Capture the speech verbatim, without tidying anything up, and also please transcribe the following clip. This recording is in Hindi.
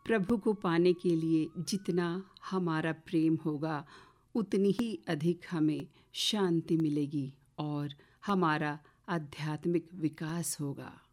प्रभु को पाने के लिए जितना हमारा प्रेम होगा उतनी ही अधिक हमें शांति मिलेगी और हमारा आध्यात्मिक विकास होगा।